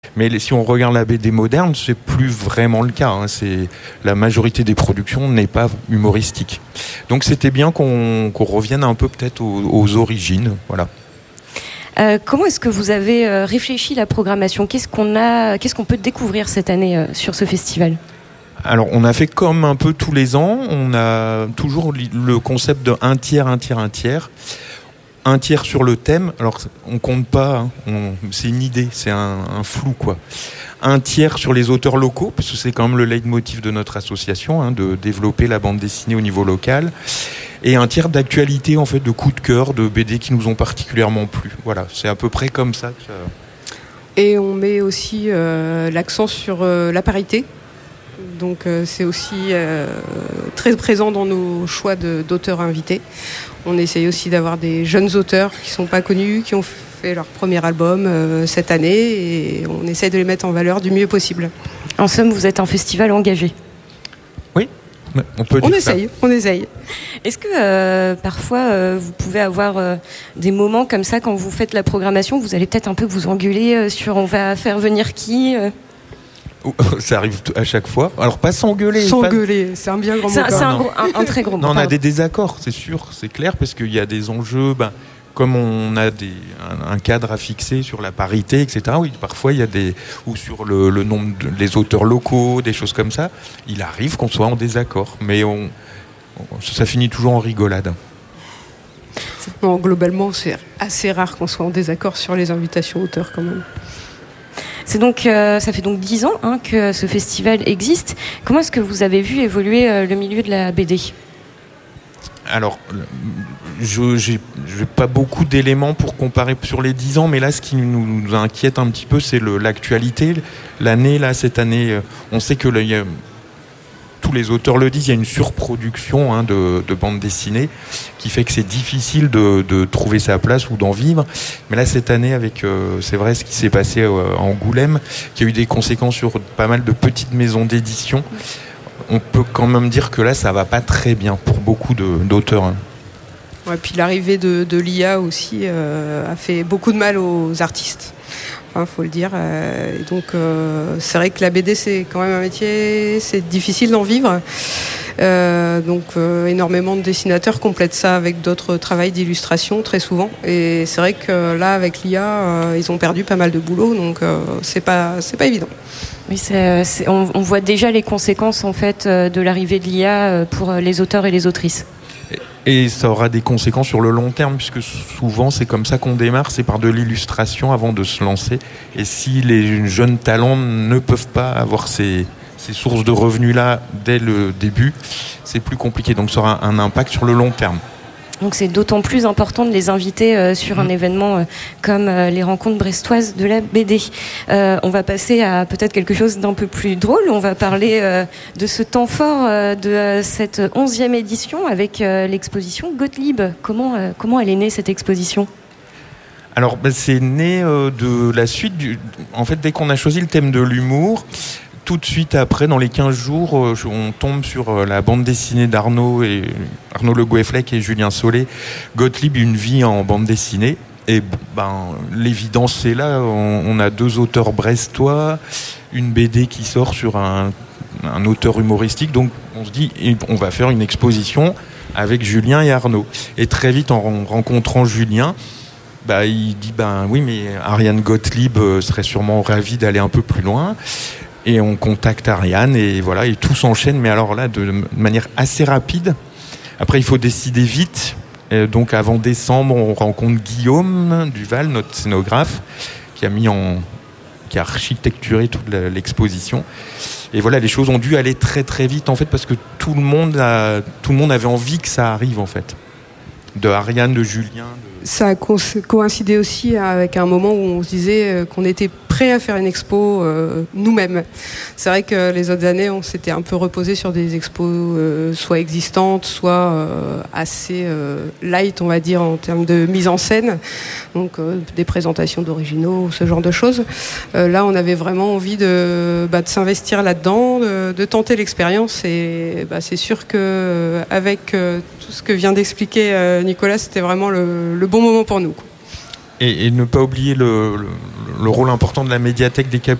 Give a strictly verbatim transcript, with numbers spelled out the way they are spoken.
Mais les, si on regarde la B D moderne, c'est plus vraiment le cas. Hein. C'est, la majorité des productions n'est pas humoristique. Donc c'était bien qu'on, qu'on revienne un peu peut-être aux, aux origines. Voilà. Euh, comment est-ce que vous avez euh, réfléchi la programmation ? Qu'est-ce qu'on a, qu'est-ce qu'on peut découvrir cette année euh, sur ce festival ? Alors, on a fait comme un peu tous les ans. On a toujours le concept de un tiers, un tiers, un tiers. Un tiers sur le thème. Alors, on compte pas. Hein. On, c'est une idée, c'est un, un flou, quoi. Un tiers sur les auteurs locaux, parce que c'est quand même le leitmotiv de notre association, hein, de développer la bande dessinée au niveau local. Et un tiers d'actualité, en fait, de coups de cœur, de B D qui nous ont particulièrement plu. Voilà, c'est à peu près comme ça. Que... Et on met aussi euh, l'accent sur euh, la parité. Donc euh, c'est aussi euh, très présent dans nos choix de, d'auteurs invités. On essaye aussi d'avoir des jeunes auteurs qui ne sont pas connus, qui ont fait leur premier album euh, cette année, et on essaye de les mettre en valeur du mieux possible. En somme, vous êtes un festival engagé. Oui, on peut dire on essaye, ça. On essaye. Est-ce que euh, parfois euh, vous pouvez avoir euh, des moments comme ça quand vous faites la programmation, vous allez peut-être un peu vous engueuler euh, sur on va faire venir qui euh... Ça arrive à chaque fois. Alors pas s'engueuler. S'engueuler, pas... c'est un bien grand mot. C'est, un, c'est un, gros, un, un très gros mot. Non, on a des désaccords, c'est sûr, c'est clair, parce qu'il y a des enjeux, ben, comme on a des, un, un cadre à fixer sur la parité, et cetera. Oui, parfois il y a des, ou sur le, le nombre des auteurs locaux, des choses comme ça. Il arrive qu'on soit en désaccord, mais on, on, ça finit toujours en rigolade. Non, globalement, c'est assez rare qu'on soit en désaccord sur les invitations auteurs, quand même. C'est donc, euh, ça fait donc dix ans hein, que ce festival existe. Comment est-ce que vous avez vu évoluer euh, le milieu de la B D ? Alors, je n'ai pas beaucoup d'éléments pour comparer sur les dix ans, mais là, ce qui nous, nous inquiète un petit peu, c'est le, l'actualité. L'année, là, cette année, on sait que là, il y a, tous les auteurs le disent, il y a une surproduction hein, de, de bandes dessinées qui fait que c'est difficile de, de trouver sa place ou d'en vivre. Mais là, cette année, avec, euh, c'est vrai, ce qui s'est passé euh, à Angoulême, qui a eu des conséquences sur pas mal de petites maisons d'édition, on peut quand même dire que là, ça va pas très bien pour beaucoup de, d'auteurs. Hein. Ouais, puis l'arrivée de, de l'I A aussi euh, a fait beaucoup de mal aux artistes. Enfin, faut le dire. Euh, et donc, euh, c'est vrai que la B D, c'est quand même un métier, c'est difficile d'en vivre. Euh, donc, euh, énormément de dessinateurs complètent ça avec d'autres travails d'illustration, très souvent. Et c'est vrai que là, avec l'I A, euh, ils ont perdu pas mal de boulot, donc euh, c'est pas, c'est pas évident. Oui, c'est, c'est, on, on voit déjà les conséquences en fait de l'arrivée de l'I A pour les auteurs et les autrices. Et ça aura des conséquences sur le long terme, puisque souvent c'est comme ça qu'on démarre, c'est par de l'illustration avant de se lancer. Et si les jeunes talents ne peuvent pas avoir ces, ces sources de revenus-là dès le début, c'est plus compliqué. Donc ça aura un impact sur le long terme. Donc c'est d'autant plus important de les inviter euh, sur un mmh. événement euh, comme euh, les rencontres brestoises de la B D. Euh, on va passer à peut-être quelque chose d'un peu plus drôle. On va parler euh, de ce temps fort euh, de euh, cette onzième édition avec euh, l'exposition Gottlieb. Comment, euh, comment elle est née cette exposition ? Alors ben, c'est né euh, de la suite du... En fait, dès qu'on a choisi le thème de l'humour, tout de suite après, dans les quinze jours, on tombe sur la bande dessinée d'Arnaud et Arnaud Le Gouefflec et Julien Solé, Gottlieb, une vie en bande dessinée. Et ben, l'évidence, c'est là. On, on a deux auteurs brestois, une B D qui sort sur un, un auteur humoristique. Donc, on se dit, on va faire une exposition avec Julien et Arnaud. Et très vite, en rencontrant Julien, bah, il dit, ben oui, mais Ariane Gottlieb serait sûrement ravie d'aller un peu plus loin. Et on contacte Ariane et voilà, et tout s'enchaîne, mais alors là, de manière assez rapide. Après, il faut décider vite. Et donc, avant décembre, on rencontre Guillaume Duval, notre scénographe, qui a mis en, qui a architecturé toute l'exposition. Et voilà, les choses ont dû aller très très vite en fait, parce que tout le monde a, tout le monde avait envie que ça arrive en fait. De Ariane, de Julien. De... Ça a coïncidé aussi avec un moment où on se disait qu'on était prêt à faire une expo euh, nous-mêmes. C'est vrai que les autres années, on s'était un peu reposé sur des expos euh, soit existantes, soit euh, assez euh, light, on va dire, en termes de mise en scène. Donc euh, des présentations d'originaux, ce genre de choses. Euh, là, on avait vraiment envie de, bah, de s'investir là-dedans, de, de tenter l'expérience. Et bah, c'est sûr qu'avec euh, tout ce que vient d'expliquer euh, Nicolas, c'était vraiment le, le bon moment pour nous, quoi. Et, et ne pas oublier le, le, le rôle important de la médiathèque des